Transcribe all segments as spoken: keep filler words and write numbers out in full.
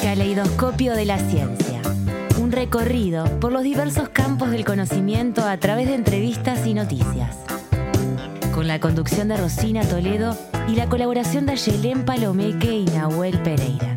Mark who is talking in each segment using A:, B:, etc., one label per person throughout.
A: Caleidoscopio de la Ciencia. Un recorrido por los diversos campos del conocimiento a través de entrevistas y noticias. Con la conducción de Rosina Toledo y la colaboración de Ayelén Palomeque y Nahuel Pereira.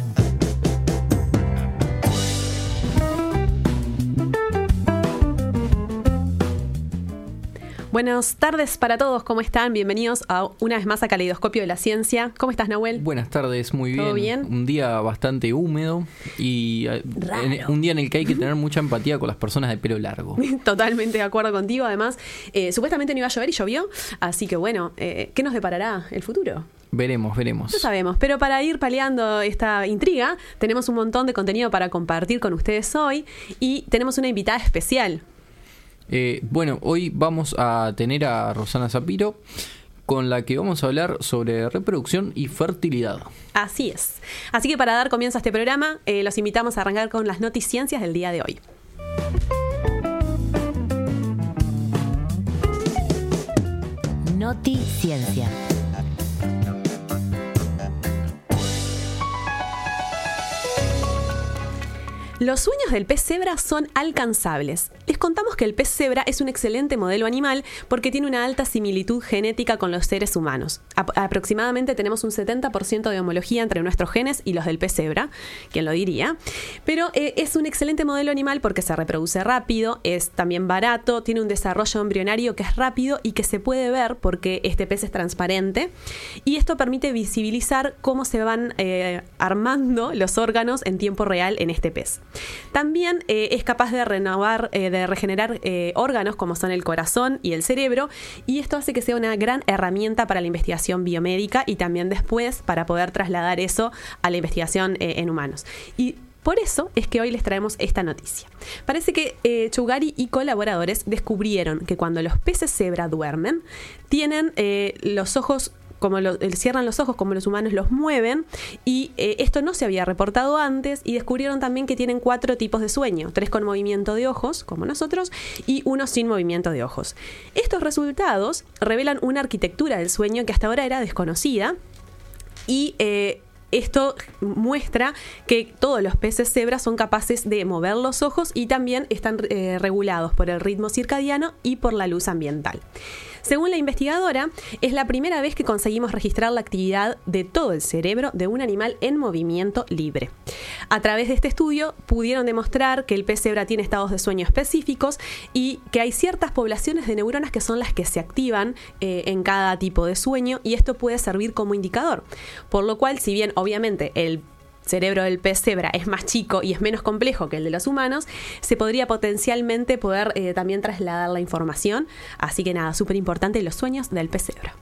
B: Buenas tardes para todos, ¿cómo están? Bienvenidos a una vez más a Caleidoscopio de la Ciencia. ¿Cómo estás, Nahuel?
C: Buenas tardes, muy bien.
B: ¿Todo bien?
C: Un día bastante húmedo y en, un día en el que hay que tener mucha empatía con las personas de pelo largo.
B: Totalmente de acuerdo contigo. Además, eh, supuestamente no iba a llover y llovió, así que bueno, eh, ¿qué nos deparará el futuro?
C: Veremos, veremos.
B: No sabemos, pero para ir paliando esta intriga, tenemos un montón de contenido para compartir con ustedes hoy y tenemos una invitada especial.
C: Eh, bueno, hoy vamos a tener a Rosana Zapiro, con la que vamos a hablar sobre reproducción y fertilidad.
B: Así es. Así que para dar comienzo a este programa, eh, los invitamos a arrancar con las noticiencias del día de hoy.
A: Noticiencia.
B: Los sueños del pez cebra son alcanzables. Les contamos que el pez cebra es un excelente modelo animal porque tiene una alta similitud genética con los seres humanos. A- aproximadamente tenemos un setenta por ciento de homología entre nuestros genes y los del pez cebra, ¿quién lo diría? Pero eh, es un excelente modelo animal porque se reproduce rápido, es también barato, tiene un desarrollo embrionario que es rápido y que se puede ver porque este pez es transparente. Y esto permite visibilizar cómo se van eh, armando los órganos en tiempo real en este pez. También eh, es capaz de renovar, eh, de regenerar eh, órganos como son el corazón y el cerebro, y esto hace que sea una gran herramienta para la investigación biomédica y también después para poder trasladar eso a la investigación eh, en humanos. Y por eso es que hoy les traemos esta noticia. Parece que eh, Chugari y colaboradores descubrieron que cuando los peces cebra duermen, tienen eh, los ojos como lo, cierran los ojos como los humanos los mueven, y eh, esto no se había reportado antes, y descubrieron también que tienen cuatro tipos de sueño, tres con movimiento de ojos, como nosotros, y uno sin movimiento de ojos. Estos resultados revelan una arquitectura del sueño que hasta ahora era desconocida, y eh, esto muestra que todos los peces cebra son capaces de mover los ojos y también están eh, regulados por el ritmo circadiano y por la luz ambiental. Según la investigadora, es la primera vez que conseguimos registrar la actividad de todo el cerebro de un animal en movimiento libre. A través de este estudio pudieron demostrar que el pez cebra tiene estados de sueño específicos y que hay ciertas poblaciones de neuronas que son las que se activan eh, en cada tipo de sueño, y esto puede servir como indicador. Por lo cual, si bien obviamente el cerebro del pez cebra es más chico y es menos complejo que el de los humanos, se podría potencialmente poder eh, también trasladar la información. Así que nada, súper importante los sueños del pez cebra.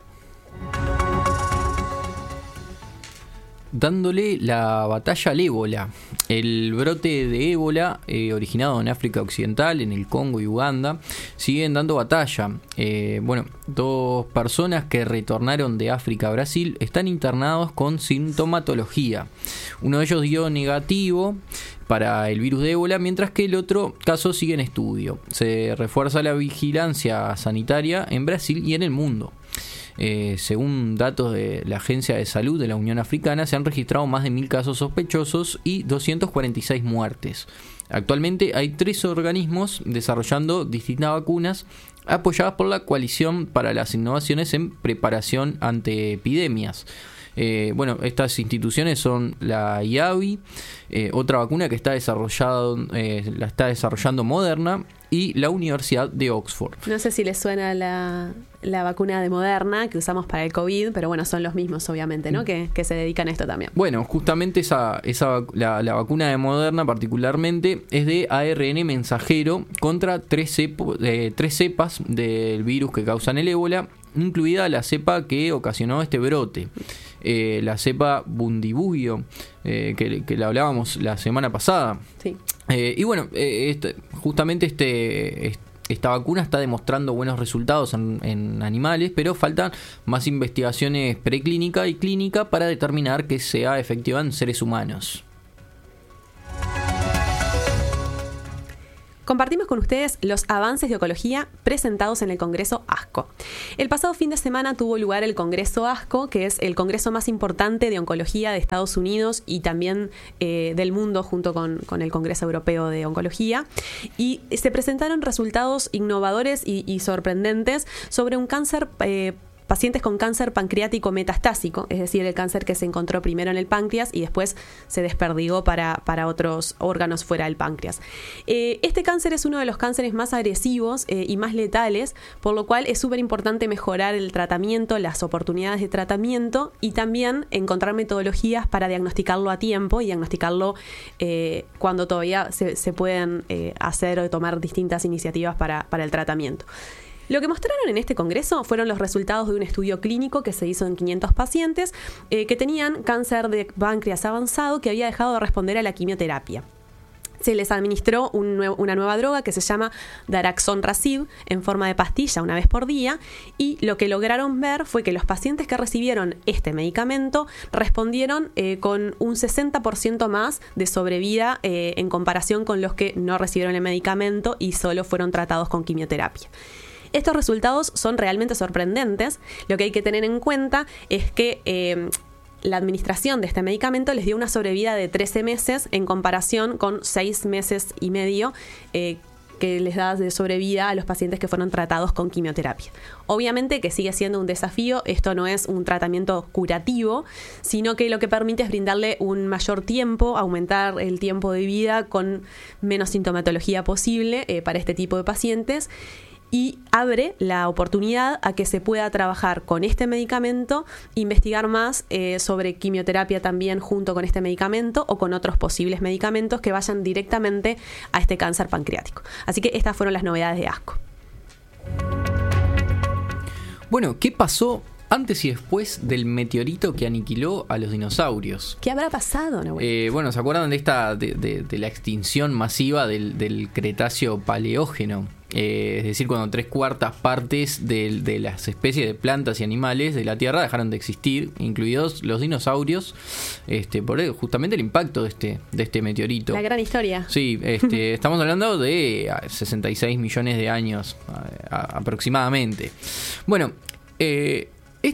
C: Dándole la batalla al ébola. El brote de ébola, eh, originado en África Occidental, en el Congo y Uganda, siguen dando batalla. Eh, bueno, dos personas que retornaron de África a Brasil están internados con sintomatología. Uno de ellos dio negativo para el virus de ébola, mientras que el otro caso sigue en estudio. Se refuerza la vigilancia sanitaria en Brasil y en el mundo. Eh, según datos de la Agencia de Salud de la Unión Africana, se han registrado más de mil casos sospechosos y doscientas cuarenta y seis muertes. Actualmente hay tres organismos desarrollando distintas vacunas apoyadas por la Coalición para las Innovaciones en Preparación ante Epidemias. Eh, bueno, estas instituciones son la I A V I, eh, otra vacuna que está desarrollado, eh, la está desarrollando Moderna, y la Universidad de Oxford.
B: No sé si les suena la, la vacuna de Moderna que usamos para el COVID, pero bueno, son los mismos obviamente, ¿no? Que, que se dedican a esto también.
C: Bueno, justamente esa, esa la, la vacuna de Moderna particularmente es de A R N mensajero contra tres, cepo, eh, tres cepas del virus que causan el ébola, incluida la cepa que ocasionó este brote. Eh, la cepa Bundibugyo, eh, que, que la hablábamos la semana pasada.
B: Sí.
C: Eh, y bueno, eh, este, justamente este, este, esta vacuna está demostrando buenos resultados en, en animales, pero faltan más investigaciones preclínica y clínica para determinar que sea efectiva en seres humanos.
B: Compartimos con ustedes los avances de oncología presentados en el Congreso ASCO. El pasado fin de semana tuvo lugar el Congreso ASCO, que es el congreso más importante de oncología de Estados Unidos y también eh, del mundo, junto con, con el Congreso Europeo de Oncología. Y se presentaron resultados innovadores y, y sorprendentes sobre un cáncer eh, pacientes con cáncer pancreático metastásico, es decir, el cáncer que se encontró primero en el páncreas y después se desperdigó para, para otros órganos fuera del páncreas. Eh, este cáncer es uno de los cánceres más agresivos eh, y más letales, por lo cual es súper importante mejorar el tratamiento, las oportunidades de tratamiento y también encontrar metodologías para diagnosticarlo a tiempo y diagnosticarlo eh, cuando todavía se, se pueden eh, hacer o tomar distintas iniciativas para, para el tratamiento. Lo que mostraron en este congreso fueron los resultados de un estudio clínico que se hizo en quinientos pacientes eh, que tenían cáncer de páncreas avanzado que había dejado de responder a la quimioterapia. Se les administró un nuevo, una nueva droga que se llama daraxonrasib en forma de pastilla una vez por día, y lo que lograron ver fue que los pacientes que recibieron este medicamento respondieron eh, con un sesenta por ciento más de sobrevida eh, en comparación con los que no recibieron el medicamento y solo fueron tratados con quimioterapia. Estos resultados son realmente sorprendentes. Lo que hay que tener en cuenta es que eh, la administración de este medicamento les dio una sobrevida de trece meses en comparación con seis meses y medio eh, que les da de sobrevida a los pacientes que fueron tratados con quimioterapia. Obviamente que sigue siendo un desafío, esto no es un tratamiento curativo, sino que lo que permite es brindarle un mayor tiempo, aumentar el tiempo de vida con menos sintomatología posible eh, para este tipo de pacientes. Y abre la oportunidad a que se pueda trabajar con este medicamento, investigar más eh, sobre quimioterapia también junto con este medicamento o con otros posibles medicamentos que vayan directamente a este cáncer pancreático. Así que estas fueron las novedades de ASCO.
C: Bueno, ¿qué pasó antes y después del meteorito que aniquiló a los dinosaurios?
B: ¿Qué habrá pasado, Nahuel?
C: Eh, bueno, ¿se acuerdan de esta de, de, de la extinción masiva del, del Cretáceo Paleógeno? Eh, es decir, cuando tres cuartas partes de, de las especies de plantas y animales de la Tierra dejaron de existir, incluidos los dinosaurios, este, por justamente el impacto de este, de este meteorito.
B: La gran historia.
C: Sí, este, estamos hablando de sesenta y seis millones de años a, a, aproximadamente. Bueno, eh,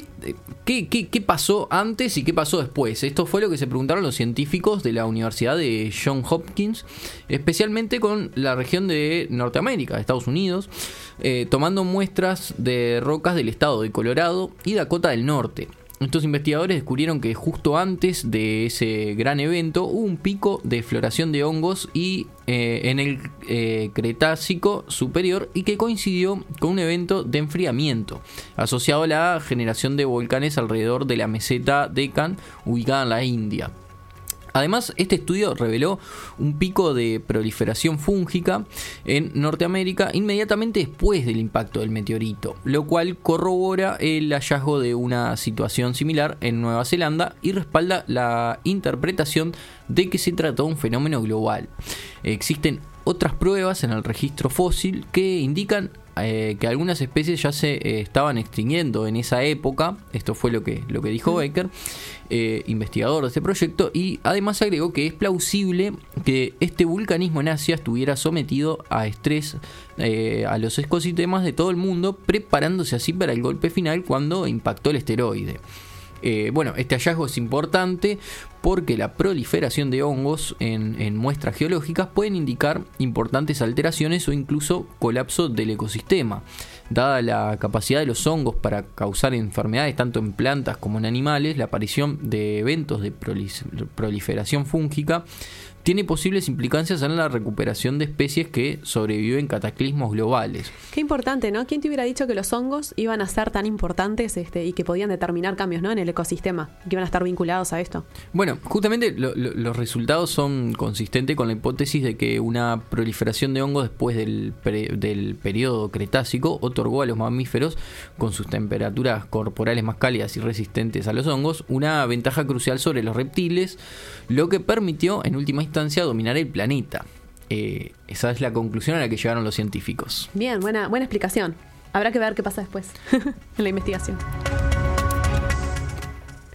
C: ¿Qué, qué, ¿Qué pasó antes y qué pasó después? Esto fue lo que se preguntaron los científicos de la Universidad de Johns Hopkins, especialmente con la región de Norteamérica, de Estados Unidos, eh, tomando muestras de rocas del estado de Colorado y Dakota del Norte. Estos investigadores descubrieron que justo antes de ese gran evento hubo un pico de floración de hongos y eh, en el eh, Cretácico superior, y que coincidió con un evento de enfriamiento asociado a la generación de volcanes alrededor de la meseta Deccan ubicada en la India. Además, este estudio reveló un pico de proliferación fúngica en Norteamérica inmediatamente después del impacto del meteorito, lo cual corrobora el hallazgo de una situación similar en Nueva Zelanda y respalda la interpretación de que se trató de un fenómeno global. Existen otras pruebas en el registro fósil que indican eh, que algunas especies ya se eh, estaban extinguiendo en esa época. Esto fue lo que, lo que dijo Baker, eh, investigador de este proyecto, y además agregó que es plausible que este vulcanismo en Asia estuviera sometido a estrés eh, a los ecosistemas de todo el mundo, preparándose así para el golpe final cuando impactó el asteroide. Eh, bueno, este hallazgo es importante porque la proliferación de hongos en, en muestras geológicas pueden indicar importantes alteraciones o incluso colapso del ecosistema. Dada la capacidad de los hongos para causar enfermedades tanto en plantas como en animales, la aparición de eventos de proliferación fúngica tiene posibles implicancias en la recuperación de especies que sobreviven cataclismos globales.
B: Qué importante, ¿no? ¿Quién te hubiera dicho que los hongos iban a ser tan importantes este, y que podían determinar cambios, ¿no?, en el ecosistema, que iban a estar vinculados a esto?
C: Bueno, justamente lo, lo, los resultados son consistentes con la hipótesis de que una proliferación de hongos después del, pre, del periodo Cretácico otorgó a los mamíferos, con sus temperaturas corporales más cálidas y resistentes a los hongos, una ventaja crucial sobre los reptiles, lo que permitió en última instancia dominar el planeta. Eh, esa es la conclusión a la que llegaron los científicos.
B: Bien, buena, buena explicación. Habrá que ver qué pasa después en la investigación.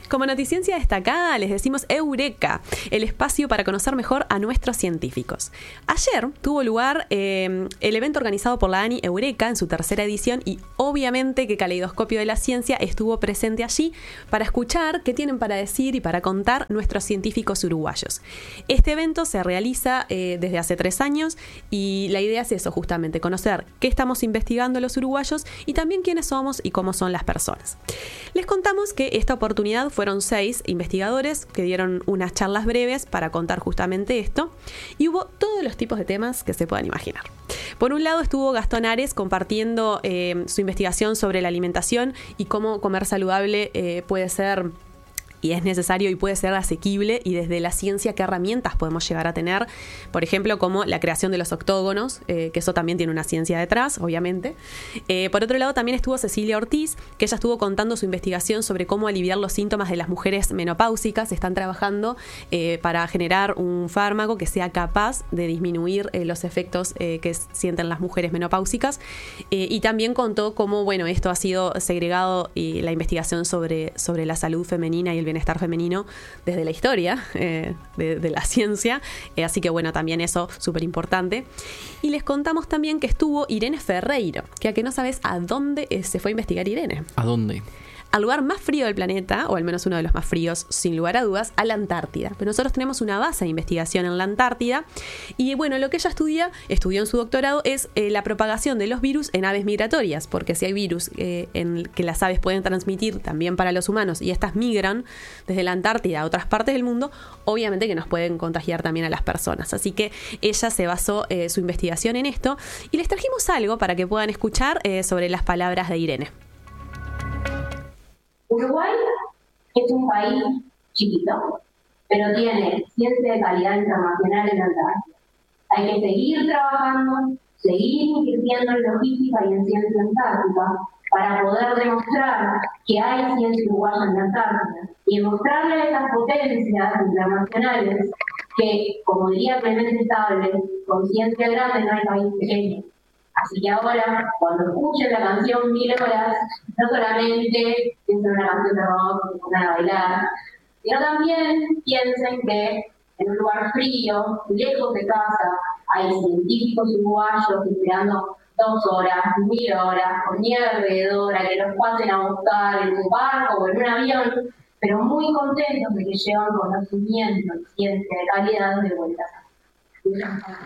B: Como noticiencia destacada les decimos Eureka, el espacio para conocer mejor a nuestros científicos. Ayer tuvo lugar eh, el evento organizado por la ANI Eureka en su tercera edición y obviamente que Caleidoscopio de la Ciencia estuvo presente allí para escuchar qué tienen para decir y para contar nuestros científicos uruguayos. Este evento se realiza eh, desde hace tres años y la idea es eso, justamente, conocer qué estamos investigando los uruguayos y también quiénes somos y cómo son las personas. Les contamos que esta oportunidad fueron seis investigadores que dieron unas charlas breves para contar justamente esto y hubo todos los tipos de temas que se puedan imaginar. Por un lado estuvo Gastón Ares compartiendo eh, su investigación sobre la alimentación y cómo comer saludable eh, puede ser y es necesario y puede ser asequible, y desde la ciencia qué herramientas podemos llegar a tener, por ejemplo, como la creación de los octógonos, eh, que eso también tiene una ciencia detrás, obviamente. Eh, por otro lado, también estuvo Cecilia Ortiz, que ella estuvo contando su investigación sobre cómo aliviar los síntomas de las mujeres menopáusicas. Están trabajando eh, para generar un fármaco que sea capaz de disminuir eh, los efectos eh, que sienten las mujeres menopáusicas. Eh, y también contó cómo, bueno, esto ha sido segregado y la investigación sobre, sobre la salud femenina y el bienestar femenino desde la historia eh, de, de la ciencia, eh, así que bueno, también eso súper importante. Y les contamos también que estuvo Irene Ferreiro, que a que no sabes a dónde eh, se fue a investigar Irene.
C: ¿A dónde? Al
B: lugar más frío del planeta, o al menos uno de los más fríos, sin lugar a dudas, a la Antártida. Pero nosotros tenemos una base de investigación en la Antártida y bueno, lo que ella estudia, estudió en su doctorado, es eh, la propagación de los virus en aves migratorias, porque si hay virus eh, en que las aves pueden transmitir también para los humanos y estas migran desde la Antártida a otras partes del mundo, obviamente que nos pueden contagiar también a las personas. Así que ella se basó eh, su investigación en esto y les trajimos algo para que puedan escuchar eh, sobre las palabras de Irene.
D: Uruguay es un país chiquito, pero tiene ciencia de calidad internacional en la Antártida. Hay que seguir trabajando, seguir invirtiendo en logística y en ciencia antártica para poder demostrar que hay ciencia uruguaya en la Antártida y mostrarle a esas potencias internacionales que, como diría Clemente Stable, con ciencia grande no hay país pequeño. Así que ahora, cuando escuchen la canción Mil Horas, no solamente piensen en una canción de rock que pongan a bailar, sino también piensen que en un lugar frío, lejos de casa, hay científicos uruguayos esperando dos horas, mil horas, con nieve alrededor, a que los pasen a buscar en un barco o en un avión, pero muy contentos de que llevan conocimiento y ciencia de calidad de vuelta a casa.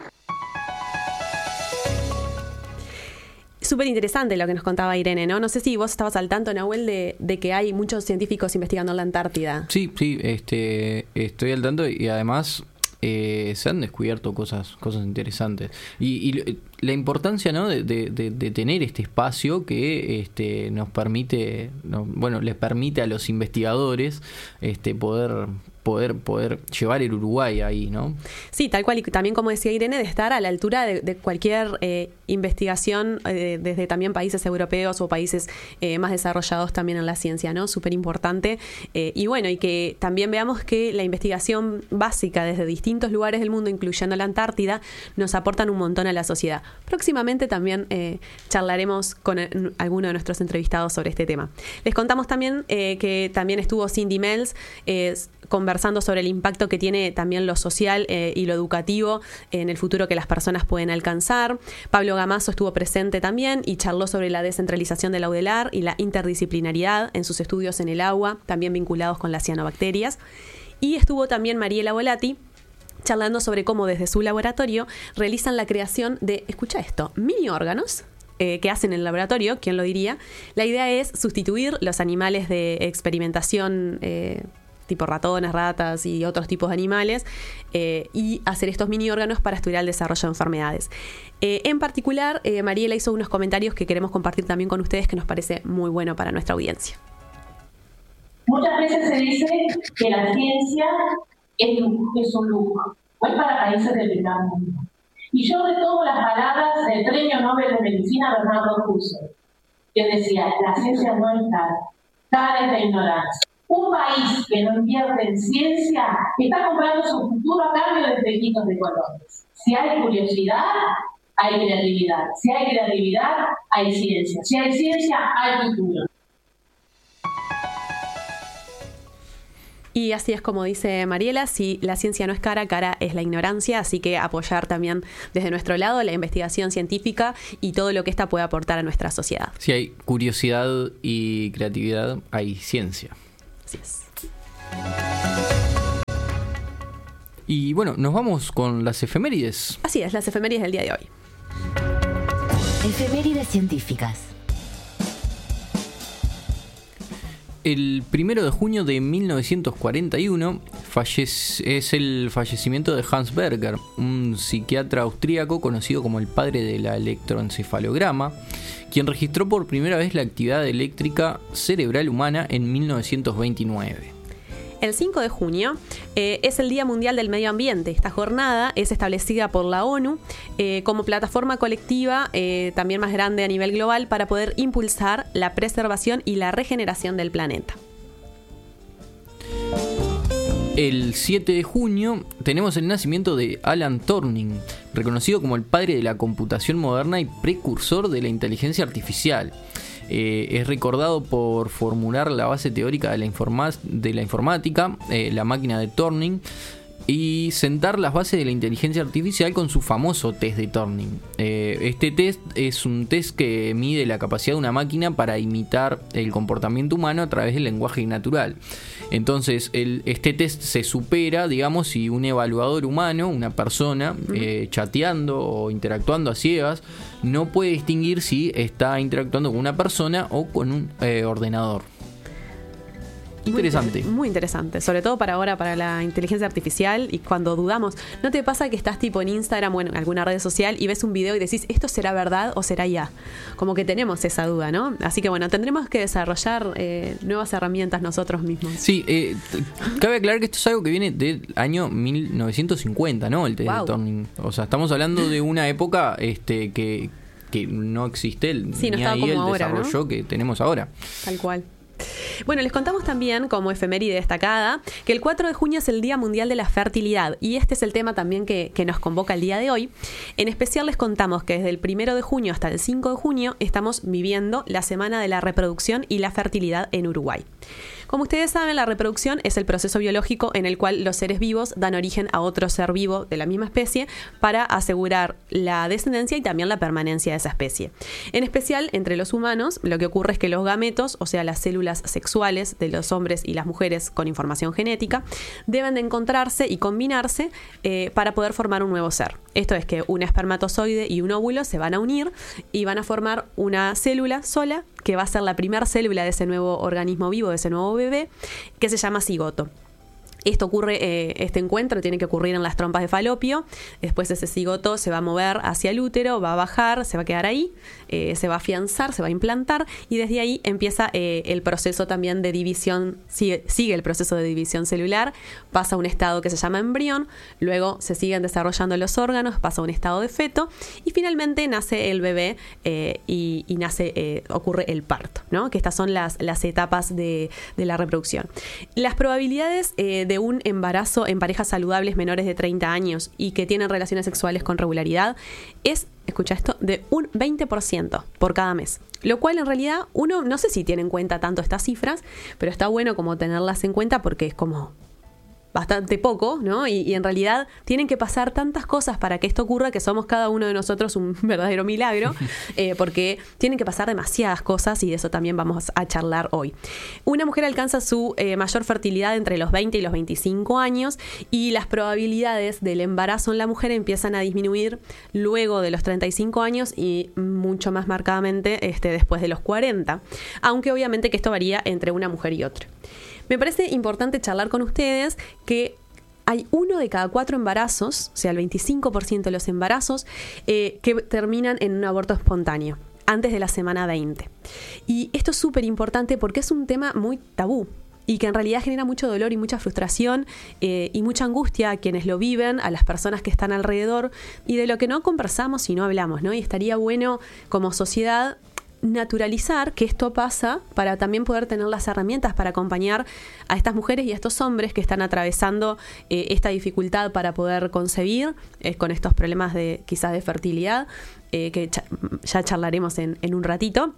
B: Súper interesante lo que nos contaba Irene, ¿no? No sé si vos estabas al tanto, Nahuel, de, de que hay muchos científicos investigando en la Antártida.
C: Sí, sí, este, estoy al tanto y además eh, se han descubierto cosas, cosas interesantes. Y, y la importancia, ¿no?, de, de, de, de tener este espacio que este, nos permite, no, bueno, les permite a los investigadores este, poder... Poder, poder llevar el Uruguay ahí, ¿no?
B: Sí, tal cual, y también, como decía Irene, de estar a la altura de, de cualquier eh, investigación eh, desde también países europeos o países eh, más desarrollados también en la ciencia, ¿no? Súper importante. Eh, y bueno, y que también veamos que la investigación básica desde distintos lugares del mundo, incluyendo la Antártida, nos aportan un montón a la sociedad. Próximamente también eh, charlaremos con el, alguno de nuestros entrevistados sobre este tema. Les contamos también eh, que también estuvo Cindy Mells eh, conversando sobre el impacto que tiene también lo social eh, y lo educativo en el futuro que las personas pueden alcanzar. Pablo Gamazo estuvo presente también y charló sobre la descentralización de la UDELAR y la interdisciplinariedad en sus estudios en el agua, también vinculados con las cianobacterias. Y estuvo también Mariela Volati charlando sobre cómo desde su laboratorio realizan la creación de, escucha esto, mini órganos Eh, que hacen en el laboratorio, ¿quién lo diría? La idea es sustituir los animales de experimentación eh, tipo ratones, ratas y otros tipos de animales eh, y hacer estos mini órganos para estudiar el desarrollo de enfermedades. Eh, en particular, eh, Mariela hizo unos comentarios que queremos compartir también con ustedes que nos parece muy bueno para nuestra audiencia.
E: Muchas veces se dice que la ciencia es, es un lujo, no es para países del primer mundo. Y yo retomo las palabras del Premio Nobel de Medicina Bernardo Husserl, que decía, la ciencia no es tal, tal es la ignorancia. Un país que no invierte en ciencia está comprando su futuro a cambio de espejitos de colores. Si hay curiosidad, hay creatividad. Si hay creatividad, hay ciencia. Si hay ciencia, hay futuro.
B: Y así es como dice Mariela, si la ciencia no es cara, cara es la ignorancia, así que apoyar también desde nuestro lado la investigación científica y todo lo que ésta puede aportar a nuestra sociedad.
C: Si hay curiosidad y creatividad, hay ciencia.
B: Así es.
C: Y bueno, nos vamos con las efemérides.
B: Así es, las efemérides del día de hoy.
A: Efemérides científicas.
C: El primero de junio de mil novecientos cuarenta y uno fallece, es el fallecimiento de Hans Berger, un psiquiatra austríaco conocido como el padre del electroencefalograma, quien registró por primera vez la actividad eléctrica cerebral humana en mil novecientos veintinueve.
B: El cinco de junio eh, es el Día Mundial del Medio Ambiente. Esta jornada es establecida por la ONU eh, como plataforma colectiva eh, también más grande a nivel global para poder impulsar la preservación y la regeneración del planeta.
C: El siete de junio tenemos el nacimiento de Alan Turing, reconocido como el padre de la computación moderna y precursor de la inteligencia artificial. Eh, es recordado por formular la base teórica de la, informa- de la informática, eh, la máquina de Turing, y sentar las bases de la inteligencia artificial con su famoso test de Turing. Eh, este test es un test que mide la capacidad de una máquina para imitar el comportamiento humano a través del lenguaje natural. Entonces, el, este test se supera, digamos, si un evaluador humano, una persona, eh, chateando o interactuando a ciegas, no puede distinguir si está interactuando con una persona o con un eh, ordenador. Interesante.
B: Muy, muy interesante, sobre todo para ahora, para la inteligencia artificial y cuando dudamos. ¿No te pasa que estás tipo en Instagram o en alguna red social y ves un video y decís, ¿esto será verdad o será I A? Como que tenemos esa duda, ¿no? Así que bueno, tendremos que desarrollar eh, nuevas herramientas nosotros mismos.
C: Sí, eh, cabe aclarar que esto es algo que viene del año mil novecientos cincuenta, ¿no? El test
B: Wow.
C: de Turing. O sea, estamos hablando de una época este, que, que no existe el,
B: Sí, no
C: ni
B: estaba
C: ahí
B: como
C: el
B: ahora,
C: desarrollo, ¿no?, que tenemos ahora.
B: Tal cual. Bueno, les contamos también, como efeméride destacada, que el cuatro de junio es el Día Mundial de la Fertilidad y este es el tema también que, que nos convoca el día de hoy. En especial les contamos que desde el primero de junio hasta el cinco de junio estamos viviendo la Semana de la Reproducción y la Fertilidad en Uruguay. Como ustedes saben, la reproducción es el proceso biológico en el cual los seres vivos dan origen a otro ser vivo de la misma especie para asegurar la descendencia y también la permanencia de esa especie. En especial, entre los humanos, lo que ocurre es que los gametos, o sea, las células sexuales de los hombres y las mujeres con información genética, deben de encontrarse y combinarse eh, para poder formar un nuevo ser. Esto es que un espermatozoide y un óvulo se van a unir y van a formar una célula sola que va a ser la primera célula de ese nuevo organismo vivo, de ese nuevo bebé, que se llama cigoto. Esto ocurre, eh, este encuentro tiene que ocurrir en las trompas de falopio. Después ese cigoto se va a mover hacia el útero, va a bajar, se va a quedar ahí, eh, se va a afianzar, se va a implantar y desde ahí empieza eh, el proceso también de división, sigue, sigue el proceso de división celular, pasa a un estado que se llama embrión, luego se siguen desarrollando los órganos, pasa a un estado de feto y finalmente nace el bebé eh, y, y nace, eh, ocurre el parto, ¿no? Que estas son las, las etapas de, de la reproducción. Las probabilidades eh, de de un embarazo en parejas saludables menores de treinta años y que tienen relaciones sexuales con regularidad es, escucha esto, de un veinte por ciento por cada mes. Lo cual en realidad uno no sé si tiene en cuenta tanto estas cifras, pero está bueno como tenerlas en cuenta porque es como bastante poco, ¿no? Y, y en realidad tienen que pasar tantas cosas para que esto ocurra que somos cada uno de nosotros un verdadero milagro, eh, porque tienen que pasar demasiadas cosas y de eso también vamos a charlar hoy. Una mujer alcanza su eh, mayor fertilidad entre los veinte y los veinticinco años y las probabilidades del embarazo en la mujer empiezan a disminuir luego de los treinta y cinco años y mucho más marcadamente este, después de los cuarenta, aunque obviamente que esto varía entre una mujer y otra. Me parece importante charlar con ustedes que hay uno de cada cuatro embarazos, o sea, el veinticinco por ciento de los embarazos, eh, que terminan en un aborto espontáneo, antes de la semana veinte. Y esto es súper importante porque es un tema muy tabú y que en realidad genera mucho dolor y mucha frustración eh, y mucha angustia a quienes lo viven, a las personas que están alrededor y de lo que no conversamos y no hablamos, ¿no? Y estaría bueno como sociedad naturalizar que esto pasa para también poder tener las herramientas para acompañar a estas mujeres y a estos hombres que están atravesando eh, esta dificultad para poder concebir eh, con estos problemas de quizás de fertilidad eh, que cha- ya charlaremos en, en un ratito.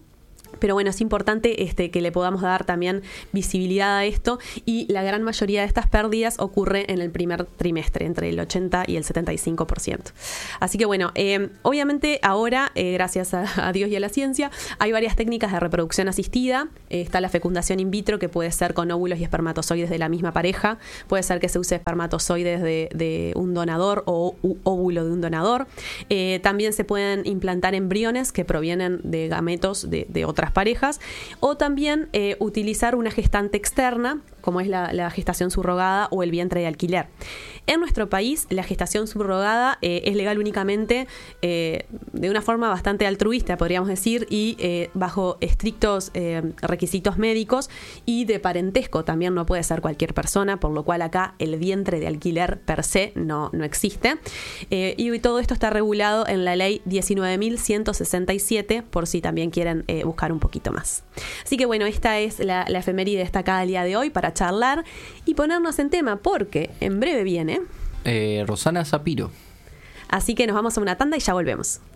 B: Pero bueno, es importante este, que le podamos dar también visibilidad a esto, y la gran mayoría de estas pérdidas ocurre en el primer trimestre, entre el ochenta y el setenta y cinco por ciento. Así que bueno, eh, obviamente ahora, eh, gracias a, a Dios y a la ciencia, hay varias técnicas de reproducción asistida. Eh, está la fecundación in vitro, que puede ser con óvulos y espermatozoides de la misma pareja. Puede ser que se use espermatozoides de, de un donador o u, óvulo de un donador. Eh, también se pueden implantar embriones que provienen de gametos de, de otras parejas, o también eh, utilizar una gestante externa, como es la, la gestación subrogada o el vientre de alquiler. En nuestro país, la gestación subrogada eh, es legal únicamente eh, de una forma bastante altruista, podríamos decir, y eh, bajo estrictos eh, requisitos médicos y de parentesco. También no puede ser cualquier persona, por lo cual acá el vientre de alquiler per se no, no existe. Eh, y todo esto está regulado en la ley diecinueve mil ciento sesenta y siete, por si también quieren eh, buscar un poquito más. Así que bueno, esta es la, la efeméride destacada del día de hoy para charlar y ponernos en tema, porque en breve viene
C: eh, Rosana Zapiro.
B: Así que nos vamos a una tanda y ya volvemos.